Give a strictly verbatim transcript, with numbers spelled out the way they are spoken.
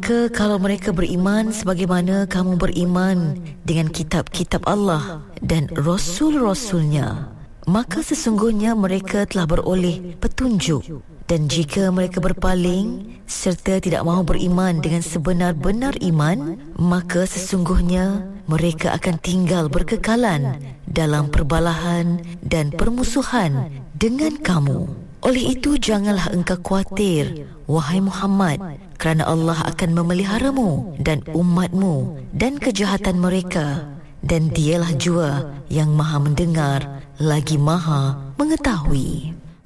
Maka kalau mereka beriman sebagaimana kamu beriman dengan kitab-kitab Allah dan Rasul-Rasulnya, maka sesungguhnya mereka telah beroleh petunjuk. Dan jika mereka berpaling serta tidak mahu beriman dengan sebenar-benar iman, maka sesungguhnya mereka akan tinggal berkekalan dalam perbalahan dan permusuhan dengan kamu. Oleh itu janganlah engkau khawatir, wahai Muhammad, kerana Allah akan memeliharamu dan umatmu dan kejahatan mereka, dan dialah jua yang maha mendengar lagi maha mengetahui.